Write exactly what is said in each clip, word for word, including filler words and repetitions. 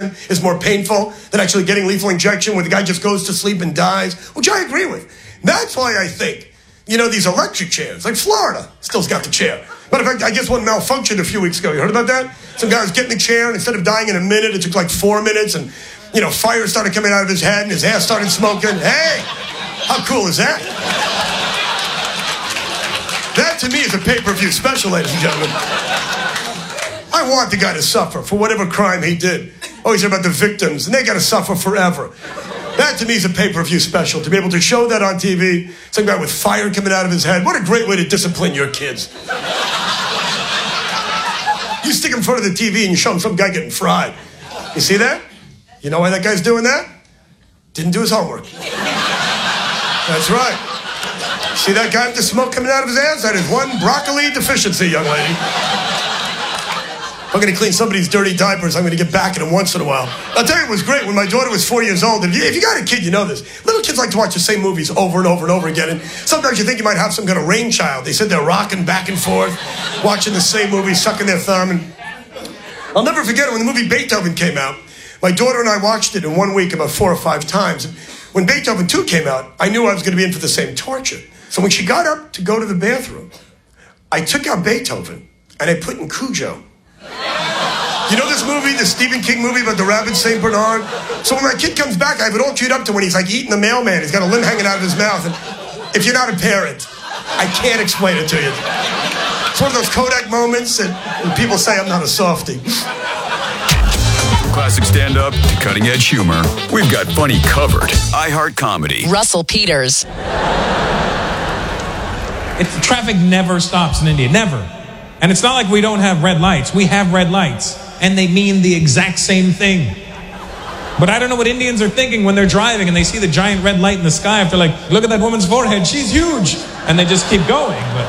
injection is more painful than actually getting lethal injection where the guy just goes to sleep and dies, which I agree with. That's why I think, you know, these electric chairs, like Florida, still's got the chair. Matter of fact, I guess one malfunctioned a few weeks ago. You heard about that? Some guy was getting the chair, and instead of dying in a minute, it took like four minutes, and, you know, fire started coming out of his head, and his ass started smoking. Hey, how cool is that? That, to me, is a pay-per-view special, ladies and gentlemen. I want the guy to suffer for whatever crime he did. Always hear about the victims, and they got to suffer forever. That, to me, is a pay-per-view special. To be able to show that on T V, some guy with fire coming out of his head. What a great way to discipline your kids. You stick in front of the T V and you show them some guy getting fried. You see that? You know why that guy's doing that? Didn't do his homework. That's right. See that guy with the smoke coming out of his ass? That is one broccoli deficiency, young lady. I'm going to clean somebody's dirty diapers. I'm going to get back at them once in a while. I'll tell you, it was great when my daughter was four years old. If you, if you got a kid, you know this. Little kids like to watch the same movies over and over and over again. And sometimes you think you might have some kind of rain child. They sit there rocking back and forth, watching the same movie, sucking their thumb. And I'll never forget it when the movie Beethoven came out. My daughter and I watched it in one week about four or five times. When Beethoven two came out, I knew I was going to be in for the same torture. So when she got up to go to the bathroom, I took out Beethoven and I put in Cujo. You know this movie, the Stephen King movie about the rabbit Saint Bernard? So when my kid comes back, I have it all queued up to when he's like eating the mailman. He's got a limb hanging out of his mouth. And if you're not a parent, I can't explain it to you. It's one of those Kodak moments that people say I'm not a softie. From classic stand-up to cutting-edge humor, we've got funny covered. iHeart Comedy. Russell Peters. It's, traffic never stops in India, never. And it's not like we don't have red lights. We have red lights, and they mean the exact same thing. But I don't know what Indians are thinking when they're driving and they see the giant red light in the sky. If they're like, look at that woman's forehead, she's huge. And they just keep going. But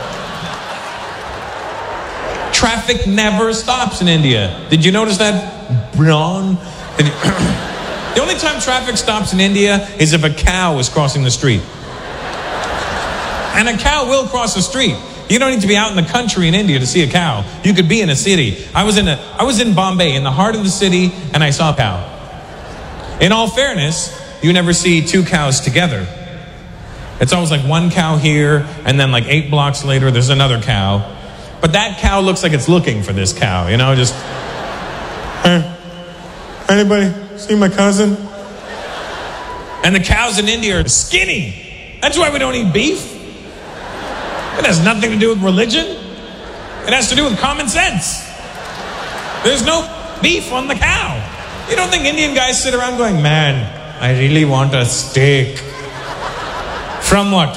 traffic never stops in India. Did you notice that, Braun? The only time traffic stops in India is if a cow is crossing the street. And a cow will cross the street. You don't need to be out in the country in India to see a cow. You could be in a city. I was in a, I was in Bombay, in the heart of the city, and I saw a cow. In all fairness, you never see two cows together. It's always like one cow here, and then like eight blocks later, there's another cow. But that cow looks like it's looking for this cow, you know, just... Hey, anybody see my cousin? And the cows in India are skinny. That's why we don't eat beef. It has nothing to do with religion. It has to do with common sense. There's no beef on the cow. You don't think Indian guys sit around going, man, I really want a steak. From what?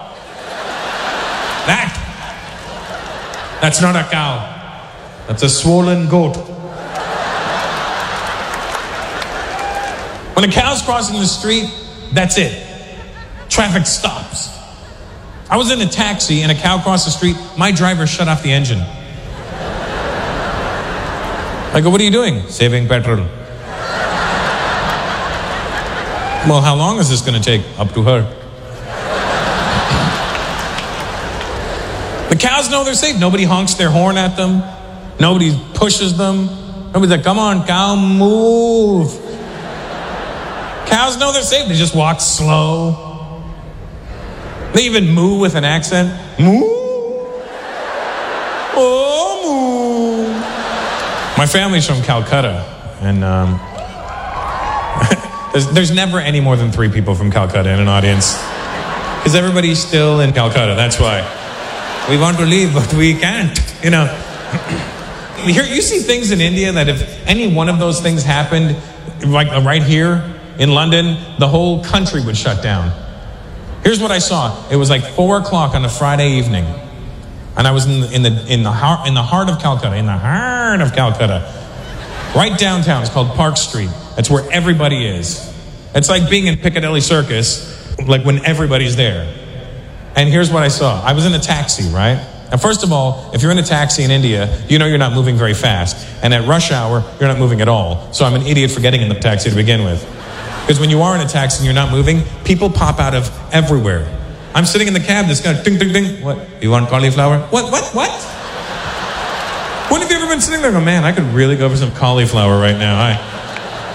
That. That's not a cow. That's a swollen goat. When a cow's crossing the street, that's it. Traffic stops. I was in a taxi and a cow crossed the street. My driver shut off the engine. I go, what are you doing? Saving petrol. Well, how long is this going to take? Up to her. The cows know they're safe. Nobody honks their horn at them. Nobody pushes them. Nobody's like, come on, cow, move. Cows know they're safe. They just walk slow. They even moo with an accent. Moo. Oh, moo. My family's from Calcutta. And um, there's, there's never any more than three people from Calcutta in an audience. Because everybody's still in Calcutta. That's why. We want to leave, but we can't. You know. Here, you see things in India that if any one of those things happened, like right here in London, the whole country would shut down. Here's what I saw. It was like four o'clock on a Friday evening, and I was in the in the in the heart in the heart of Calcutta, in the heart of Calcutta, right downtown. It's called Park Street. That's where everybody is. It's like being in Piccadilly Circus, like when everybody's there. And here's what I saw. I was in a taxi, right? And first of all, if you're in a taxi in India, you know you're not moving very fast. And at rush hour, you're not moving at all. So I'm an idiot for getting in the taxi to begin with. Because when you are in a taxi and you're not moving, people pop out of everywhere. I'm sitting in the cab, this guy, ding, ding, ding. What? You want cauliflower? What, what, what? When have you ever been sitting there and go, man, I could really go for some cauliflower right now. I...